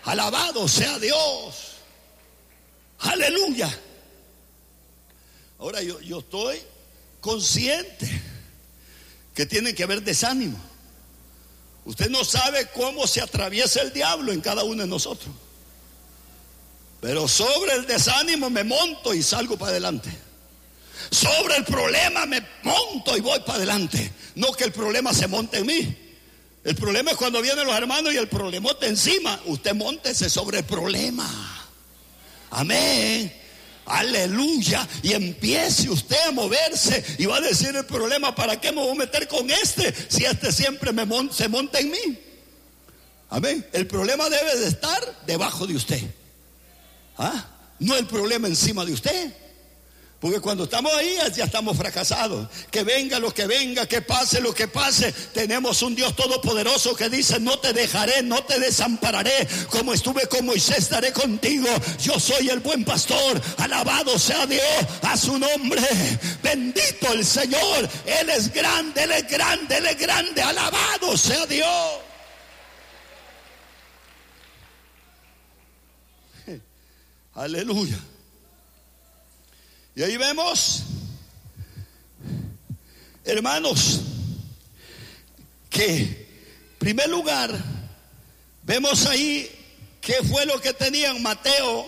Alabado sea Dios. Aleluya. Ahora yo estoy consciente que tiene que haber desánimo. Usted no sabe cómo se atraviesa el diablo en cada uno de nosotros. Pero sobre el desánimo me monto y salgo para adelante. Sobre el problema me monto y voy para adelante. No que el problema se monte en mí. El problema es cuando vienen los hermanos y el problemote encima. Usted móntese sobre el problema. Amén. Aleluya. Y empiece usted a moverse y va a decir el problema: ¿para qué me voy a meter con este si este siempre se monta en mí? Amén. El problema debe de estar debajo de usted. No el problema encima de usted. Porque cuando estamos ahí ya estamos fracasados. Que venga lo que venga, que pase lo que pase, tenemos un Dios todopoderoso que dice: no te dejaré, no te desampararé, como estuve con Moisés estaré contigo. Yo soy el buen pastor. Alabado sea Dios, a su nombre. Bendito el Señor. Él es grande, Él es grande, Él es grande. Alabado sea Dios. Aleluya. Y ahí vemos, hermanos, que en primer lugar vemos ahí qué fue lo que tenían Mateo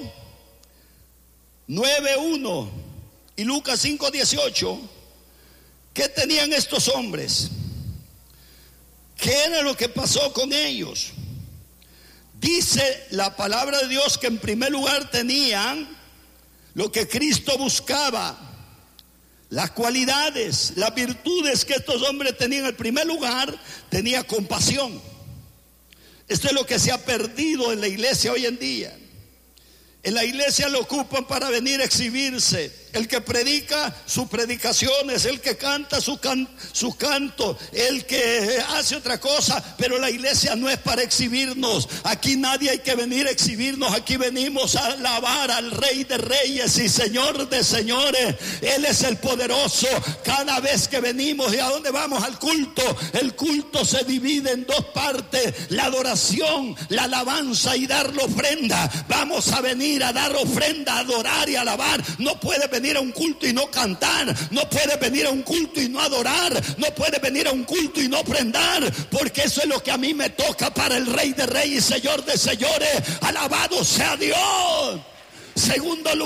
9:1 y Lucas 5:18. ¿Qué tenían estos hombres? ¿Qué era lo que pasó con ellos? Dice la palabra de Dios que en primer lugar tenían lo que Cristo buscaba, las cualidades, las virtudes que estos hombres tenían. En primer lugar, tenía compasión. Esto es lo que se ha perdido en la iglesia hoy en día. En la iglesia lo ocupan para venir a exhibirse. El que predica sus predicaciones, el que canta su canto, el que hace otra cosa. Pero la iglesia no es para exhibirnos. Aquí nadie hay que venir a exhibirnos. Aquí venimos a alabar al Rey de Reyes y Señor de Señores. Él es el poderoso. Cada vez que venimos, ¿y a dónde vamos? Al culto. El culto se divide en dos partes: la adoración, la alabanza y dar la ofrenda. Vamos a venir a dar ofrenda, a adorar y a alabar. No puede venir a un culto y no cantar. No puede venir a un culto y no adorar. No puede venir a un culto y no ofrendar, porque eso es lo que a mí me toca para el Rey de Reyes y Señor de Señores. Alabado sea Dios. Segundo lugar,